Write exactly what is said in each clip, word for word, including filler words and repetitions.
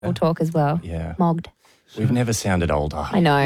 will talk as well. Yeah. Mogged. We've never sounded older. I know.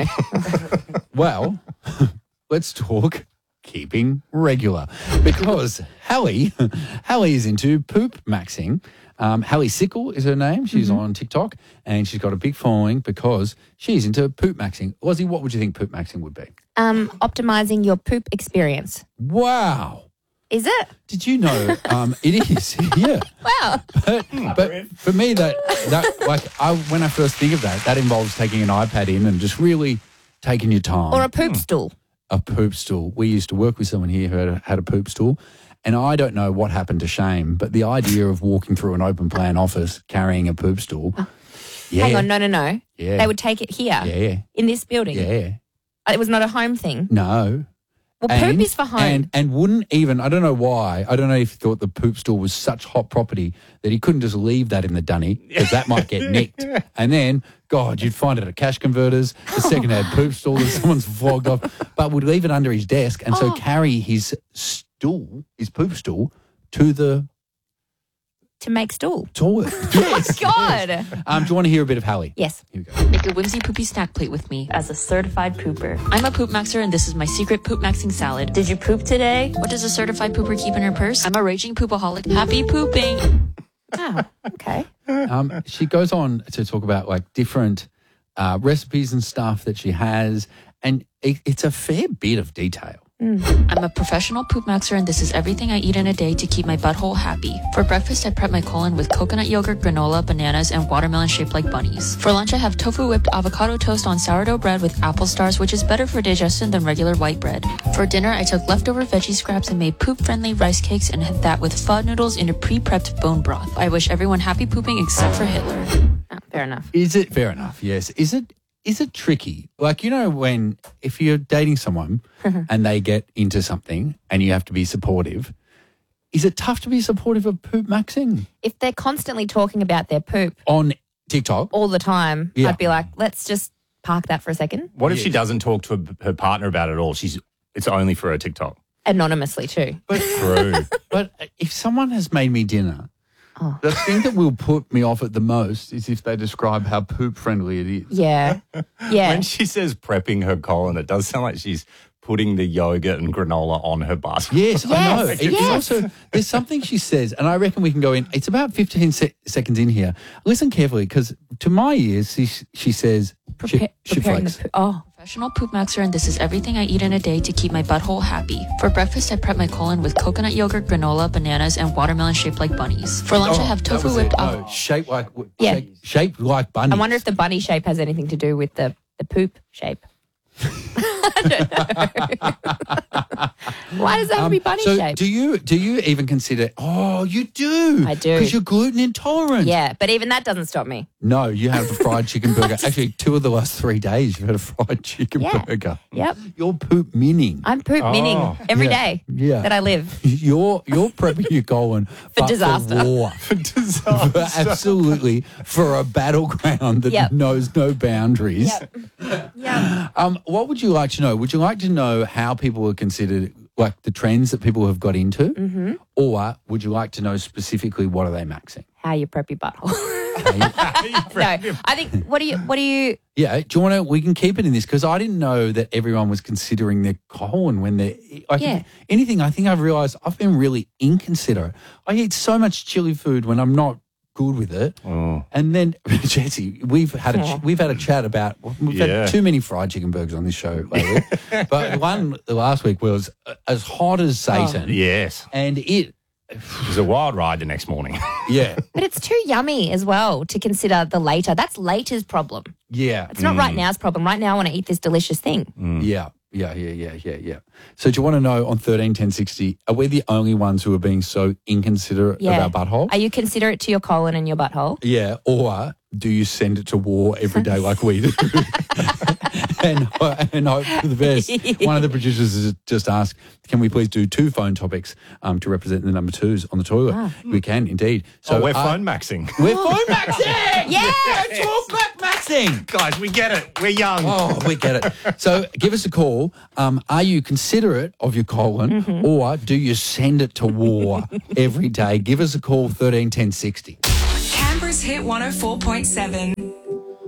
Well, let's talk keeping regular because Hallie, Hallie is into poop maxing. Um, Hallie Sickle is her name. She's mm-hmm. on TikTok and she's got a big following because she's into poop maxing. Lozzie, what would you think poop maxing would be? Um, optimizing your poop experience. Wow. Is it? Did you know um, it is? Yeah. Wow. But, but for me, that, that like I, when I first think of that, that involves taking an iPad in and just really taking your time. Or a poop mm. stool. A poop stool. We used to work with someone here who had a, had a poop stool. And I don't know what happened to Shame, but the idea of walking through an open plan office carrying a poop stool. Oh. Yeah. Hang on, no, no, no. Yeah. They would take it here. Yeah. In this building. Yeah. It was not a home thing. No. Well, and, poop is for home. And, and wouldn't even, I don't know why, I don't know if he thought the poop stool was such hot property that he couldn't just leave that in the dunny because that might get nicked. And then, God, you'd find it at cash converters, the second-hand poop stool that someone's flogged off, but would leave it under his desk and so oh. carry his stool, his poop stool, to the... To make stool. Toilet. Yes. Oh, God. Yes. Um, do you want to hear a bit of Hallie? Yes. Here we go. Make a whimsy poopy snack plate with me as a certified pooper. I'm a poop maxer and this is my secret poop maxing salad. Did you poop today? What does a certified pooper keep in her purse? I'm a raging poopaholic. Happy pooping. Oh, okay. Um, she goes on to talk about like different uh, recipes and stuff that she has, and it, it's a fair bit of detail. Mm. I'm a professional poop maxer and this is everything I eat in a day to keep my butthole happy. For breakfast, I prep my colon with coconut yogurt, granola, bananas, and watermelon shaped like bunnies. For lunch, I have tofu whipped avocado toast on sourdough bread with apple stars, which is better for digestion than regular white bread. For dinner, I took leftover veggie scraps and made poop-friendly rice cakes and had that with pho noodles in a pre-prepped bone broth. I wish everyone happy pooping except for Hitler. Oh, fair enough. Is it fair enough? Yes. Is it? Is it tricky? Like, you know, when if you're dating someone and they get into something and you have to be supportive, is it tough to be supportive of poop maxing? If they're constantly talking about their poop on TikTok all the time, yeah. I'd be like, let's just park that for a second. What if yes. she doesn't talk to her, her partner about it at all? She's it's only for her TikTok. Anonymously too. But true. But if someone has made me dinner, oh. the thing that will put me off at the most is if they describe how poop friendly it is. Yeah. Yeah. When she says prepping her colon, it does sound like she's putting the yogurt and granola on her butt. Yes, yes I know. It's yes. also, there's something she says, and I reckon we can go in. It's about fifteen se- seconds in here. Listen carefully, because to my ears, she, she says, Prepa- she, she flakes. the, oh. Professional poop maxer and this is everything I eat in a day to keep my butthole happy. For breakfast, I prep my colon with coconut yogurt, granola, bananas, and watermelon shaped like bunnies. For lunch, Oh, I have that tofu was whipped it. av- No, shaped like, Yeah. shape, shaped like bunnies. I wonder if the bunny shape has anything to do with the, the poop shape. I don't know. Why does that have to be bunny so shape? do you do you even consider? Oh, you do. I do. Because you're gluten intolerant. Yeah, but even that doesn't stop me. No, you have a fried chicken burger. Actually, two of the last three days you've had a fried chicken Yeah. burger. Yep. You're poop minning. I'm poop Oh. minning every Yeah. day Yeah. that I live. You're you're prepping your colon For disaster. For war. For disaster. Absolutely, for a battleground that Yep. knows no boundaries. Yep. Yeah. Um, what would you like to know? Would you like to know how people are considered, like the trends that people have got into, Mm-hmm. or would you like to know specifically what are they maxing? How you prep your butthole. no, I think, what do you, what do you, Yeah, do you want to? We can keep it in this because I didn't know that everyone was considering their colon when they're like Yeah. anything. I think I've realised I've been really inconsiderate. I eat so much chili food when I'm not good with it, Oh. and then Jesse, we've had a ch- we've had a chat about we've Yeah. had too many fried chicken burgers on this show lately, but one last week was as hot as Satan, Yes. and it It was a wild ride the next morning. yeah but it's too yummy as well to consider the later. That's later's problem. yeah It's not right now's problem. Right now I want to eat this delicious thing. yeah. Yeah, yeah, yeah, yeah, yeah. So do you want to know on thirteen ten sixty, are we the only ones who are being so inconsiderate Yeah. of our butthole? Are you considerate to your colon and your butthole? Yeah, or do you send it to war every day like we do? and, and hope for the best. One of the producers has just asked, can we please do two phone topics um, to represent the number twos on the toilet? Ah. We can, indeed. So So we're uh, phone maxing. We're phone maxing! Yeah! Talk back maxing! Guys, we get it. We're young. Oh, we get it. So give us a call. Um, are you considerate of your colon Mm-hmm. or do you send it to war every day? Give us a call, thirteen ten sixty. Canberra's Hit one oh four point seven.